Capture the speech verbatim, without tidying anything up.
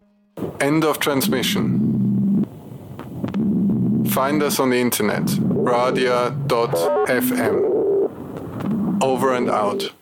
End of transmission. Find us on the internet, radia dot f m. Over and out.